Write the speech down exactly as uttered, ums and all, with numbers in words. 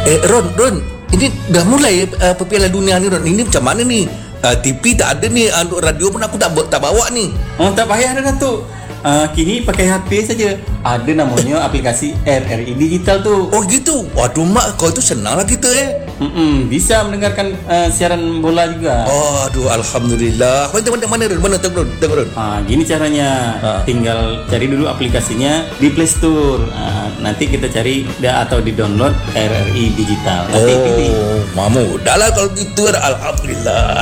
Eh Ron, Ron, ini dah mulai uh, Piala Dunia ni Ron. Ini macam mana ni? Uh, T V tak ada ni, uh, radio pun aku tak tak bawa ni. Oh, tak payah dah Datuk. Uh, kini pakai H P saja. Ada namanya aplikasi R R I Digital tu. Oh gitu. Waduh mak, kau itu senang lah kita eh. Mm-mm, bisa mendengarkan uh, siaran bola juga. Oh, aduh alhamdulillah. Mana mana mana Ron? Mana tengok Ron? Tengok Ron. Ha, gini caranya. Ha. Tinggal cari dulu aplikasinya di Play Store. Ha, nanti kita cari da, atau di download R R I Digital. Nanti pilih. Oh, mamu. Dah lah kalau gitu alhamdulillah.